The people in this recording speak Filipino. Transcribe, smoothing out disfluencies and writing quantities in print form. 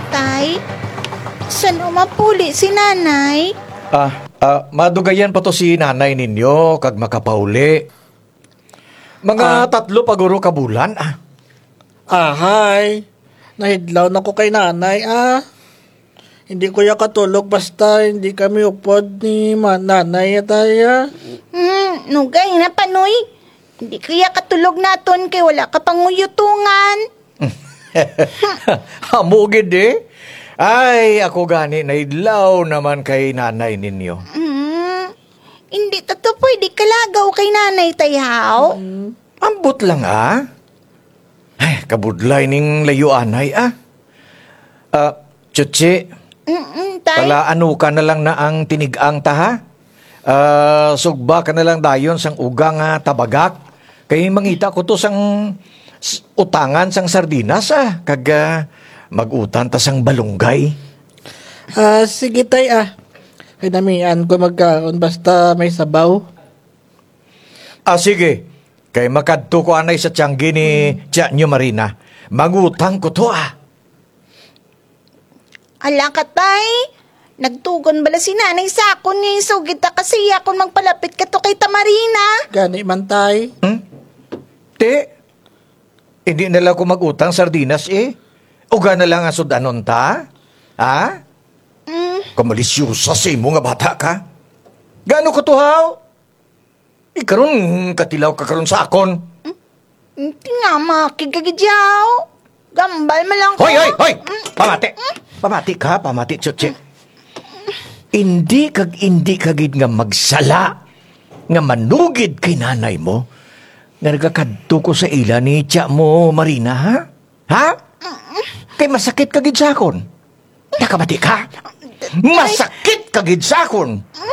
tay? San umapuli si nanay? Madugayan pa to si nanay ninyo kag makapauli. Mga 3 paguro ka bulan. Hay. Nahidlaw na ko kay nanay, Hindi ko ya katulog basta hindi kami upod ni nanay ataya. Nugay na panoy. Hindi kaya katulog naton kay wala ka panguyutungan. Hamugid Ay, ako gani naidlaw naman kay nanay ninyo. Hindi to pwede kalagaw kay nanay tayaw. Ambot lang Ay, kabudlay ning layuanay Chuchi, Tay? ano ka na lang na ang tinigang taha? Sugba ka na lang dayon sang ugang tabagak. Kay mangita ko to sang utangan sang sardinas kag magutan ta sang balunggay. Sige tay Kay damian ko magkaon basta may sabaw. Sige. Kay makadto ko anay sa tiyanggi ni Tia nyo Marina. Magutang ko to Ala ka tay. Nagtugon bala si nanay sa akon ngayon sugit ta kasi akon magpalapit ka to kay Tamarina. Gani man tay. Te, hindi na lang ko magutang sardinas Uga na lang ang sudanon ta? Kamalisyusa sa imo nga bata ka. Gano ko tuhaw? Ikaroon katilaw ka karon sa akon. Hindi nga makikagidyaw. Gambal mo lang ko. Hoy! Pamati! Pamati, Chuchi. Hindi kagid nga magsala nga manugid kay nanay mo. Nga nagkakadto ko sa ila ni Tia mo, Marina, ha? Kay masakit kagid sa akon. Nakamati ka? Masakit kagid sa akon.